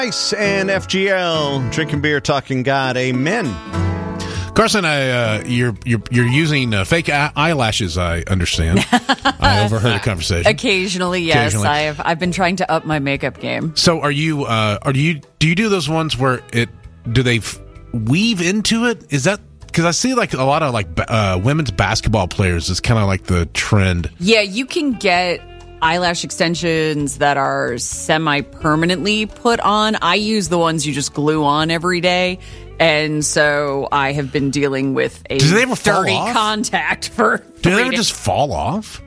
Ice and FGL, drinking beer, talking God, amen. Carson, you're using fake eyelashes, I understand. I overheard a conversation. Occasionally, yes. I've been trying to up my makeup game. So do you do those ones where do they weave into it? Is that because I see like a lot of women's basketball players is kind of like the trend. Yeah, you can get eyelash extensions that are semi-permanently put on. I use the ones you just glue on every day. And so I have been dealing with a dirty contact for 3 days. Do they ever just fall off?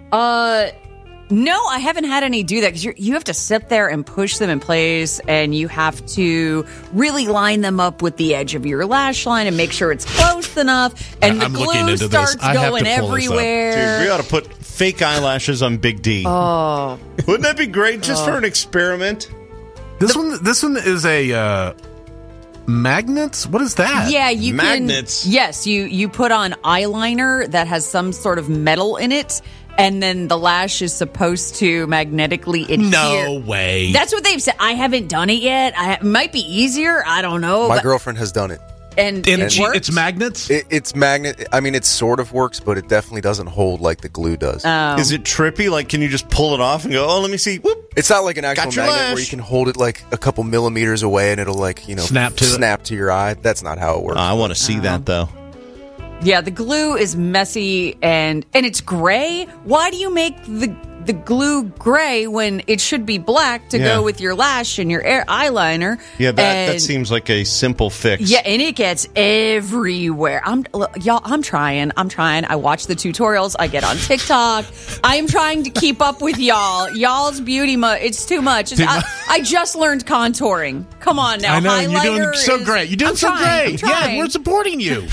No, I haven't had any do that because you have to sit there and push them in place, and you have to really line them up with the edge of your lash line and make sure it's close enough. And the glue starts going everywhere. Dude, we ought to put fake eyelashes on Big D. Oh, wouldn't that be great just for an experiment? This one is a magnets. What is that? Yeah, you magnets. Can, yes, you put on eyeliner that has some sort of metal in it. And then the lash is supposed to magnetically adhere. No way. That's what they've said. I haven't done it yet. It might be easier. I don't know. My girlfriend has done it. And it works? It's magnets? It's magnet. I mean, it sort of works, but it definitely doesn't hold like the glue does. Is it trippy? Like, can you just pull it off and go, oh, let me see. Whoop. It's not like an actual magnet where you can hold it like a couple millimeters away and it'll snap to your eye. That's not how it works. I want to see that, though. Yeah, the glue is messy and it's gray. Why do you make the glue gray when it should be black to go with your lash and your eyeliner? Yeah, that seems like a simple fix. Yeah, and it gets everywhere. I'm trying. I watch the tutorials. I get on TikTok. I am trying to keep up with y'all. Y'all's beauty, it's too much. I just learned contouring. Come on now. I know, you're doing so great. You're doing so great. Yeah, we're supporting you.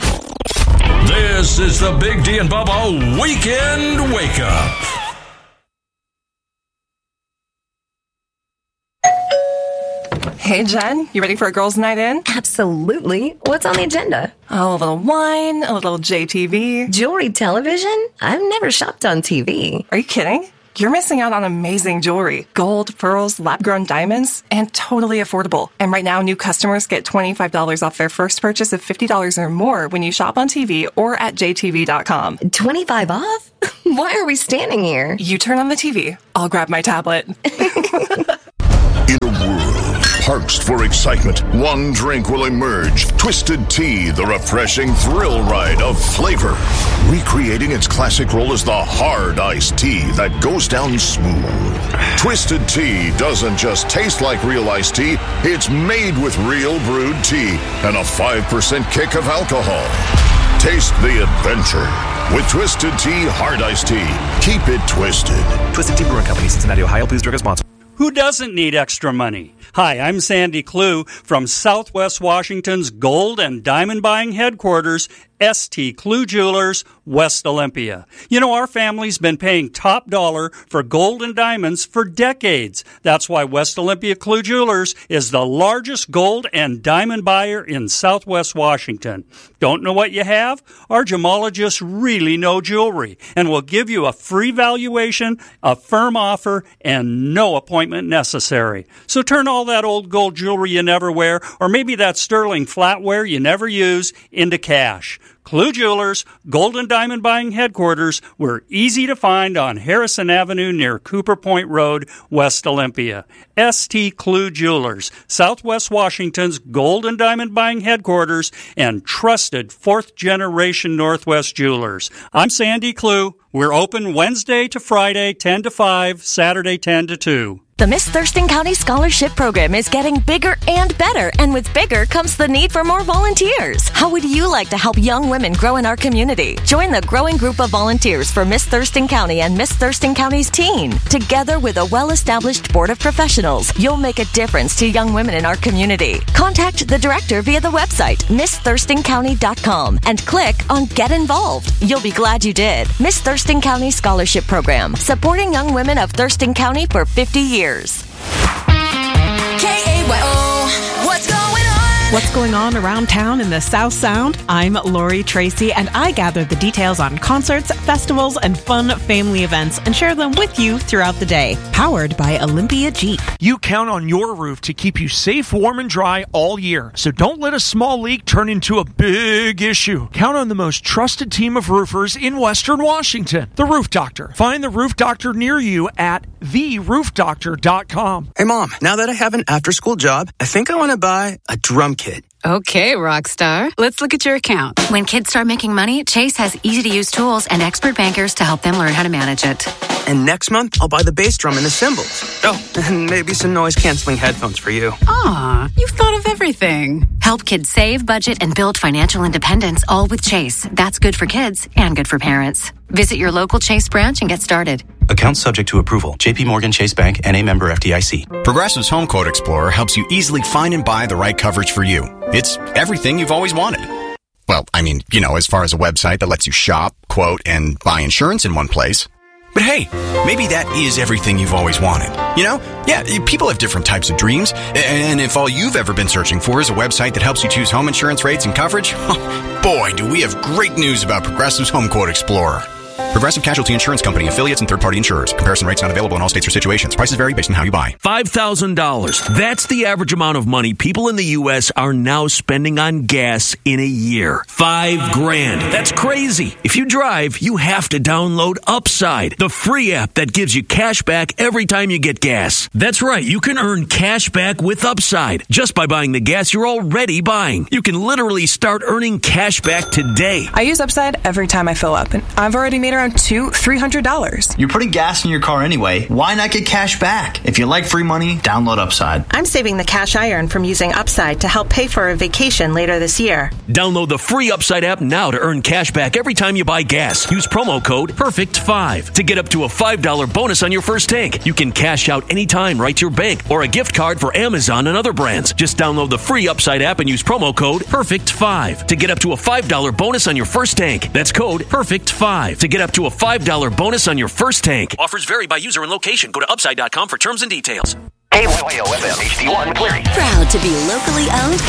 This is the Big D and Bubba Weekend Wake Up. Hey, Jen, you ready for a girls' night in? Absolutely. What's on the agenda? Oh, a little wine, a little JTV. Jewelry television? I've never shopped on TV. Are you kidding? You're missing out on amazing jewelry. Gold, pearls, lab-grown diamonds, and totally affordable. And right now, new customers get $25 off their first purchase of $50 or more when you shop on TV or at jtv.com. 25 off? Why are we standing here? You turn on the TV. I'll grab my tablet. In a world parched for excitement, one drink will emerge. Twisted Tea, the refreshing thrill ride of flavor. Recreating its classic role as the hard iced tea that goes down smooth. Twisted Tea doesn't just taste like real iced tea, it's made with real brewed tea and a 5% kick of alcohol. Taste the adventure with Twisted Tea Hard Iced Tea. Keep it twisted. Twisted Tea Brewing Company, Cincinnati, Ohio. Please drink responsibly. Who doesn't need extra money? Hi, I'm Sandy Clue from Southwest Washington's gold and diamond buying headquarters, St. Clue Jewelers, West Olympia. You know, our family's been paying top dollar for gold and diamonds for decades. That's why West Olympia Clue Jewelers is the largest gold and diamond buyer in Southwest Washington. Don't know what you have? Our gemologists really know jewelry and will give you a free valuation, a firm offer, and no appointment necessary. So turn all that old gold jewelry you never wear, or maybe that sterling flatware you never use, into cash. Clue Jewelers, gold and diamond buying headquarters. We're easy to find on Harrison Avenue near Cooper Point Road, West Olympia. St. Clue Jewelers, Southwest Washington's gold and diamond buying headquarters and trusted fourth-generation Northwest Jewelers. I'm Sandy Clue. We're open Wednesday to Friday, 10 to 5, Saturday, 10 to 2. The Miss Thurston County Scholarship Program is getting bigger and better, and with bigger comes the need for more volunteers. How would you like to help young women grow in our community? Join the growing group of volunteers for Miss Thurston County and Miss Thurston County's teen. Together with a well-established board of professionals, you'll make a difference to young women in our community. Contact the director via the website, MissThurstonCounty.com, and click on Get Involved. You'll be glad you did. Miss Thurston County Scholarship Program, supporting young women of Thurston County for 50 years. KAYO, what's going on? What's going on around town in the South Sound? I'm Lori Tracy, and I gather the details on concerts, festivals, and fun family events and share them with you throughout the day. Powered by Olympia Jeep. You count on your roof to keep you safe, warm, and dry all year. So don't let a small leak turn into a big issue. Count on the most trusted team of roofers in Western Washington, The Roof Doctor. Find The Roof Doctor near you at theroofdoctor.com. Hey, Mom, now that I have an after-school job, I think I want to buy a drum kit. Okay, Rockstar. Let's look at your account. When kids start making money, Chase has easy-to-use tools and expert bankers to help them learn how to manage it. And next month, I'll buy the bass drum and the cymbals. Oh, and maybe some noise-canceling headphones for you. Aw, you've thought of everything. Help kids save, budget, and build financial independence, all with Chase. That's good for kids and good for parents. Visit your local Chase branch and get started. Account subject to approval. JP Morgan Chase Bank, N.A. member FDIC. Progressive's Home Quote Explorer helps you easily find and buy the right coverage for you. It's everything you've always wanted. Well, I mean, as far as a website that lets you shop, quote, and buy insurance in one place. But hey, maybe that is everything you've always wanted. Yeah, people have different types of dreams. And if all you've ever been searching for is a website that helps you choose home insurance rates and coverage, boy, do we have great news about Progressive's Home Quote Explorer. Progressive Casualty Insurance Company, affiliates, and third-party insurers. Comparison rates not available in all states or situations. Prices vary based on how you buy. $5,000. That's the average amount of money people in the U.S. are now spending on gas in a year. $5,000. That's crazy. If you drive, you have to download Upside, the free app that gives you cash back every time you get gas. That's right. You can earn cash back with Upside just by buying the gas you're already buying. You can literally start earning cash back today. I use Upside every time I fill up, and I've already made around $200-$300. You're putting gas in your car anyway. Why not get cash back? If you like free money, download Upside. I'm saving the cash I earn from using Upside to help pay for a vacation later this year. Download the free Upside app now to earn cash back every time you buy gas. Use promo code PERFECT5 to get up to a $5 bonus on your first tank. You can cash out anytime right to your bank or a gift card for Amazon and other brands. Just download the free Upside app and use promo code PERFECT5 to get up to a $5 bonus on your first tank. That's code PERFECT5 to get up to a $5 bonus on your first tank. Offers vary by user and location. Go to Upside.com for terms and details. KYOFM HD1 Cleary. Proud to be locally owned